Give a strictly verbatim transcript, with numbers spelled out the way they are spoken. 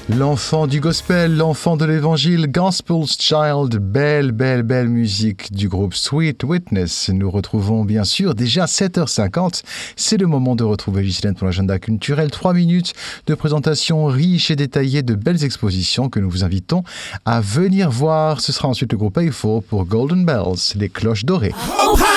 L'enfant du gospel, l'enfant de l'évangile, Gospel's Child, belle, belle, belle musique du groupe Sweet Witness. Nous retrouvons bien sûr déjà sept heures cinquante. C'est le moment de retrouver Ghislaine pour l'agenda culturel. Trois minutes de présentation riche et détaillée de belles expositions que nous vous invitons à venir voir. Ce sera ensuite le groupe A four pour Golden Bells, les cloches dorées.